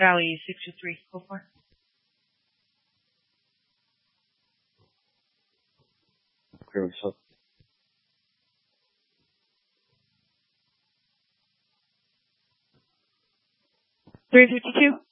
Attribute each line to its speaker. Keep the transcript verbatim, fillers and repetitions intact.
Speaker 1: Valley six two three. Go for it.
Speaker 2: Clear yourself.
Speaker 1: three fifty-two.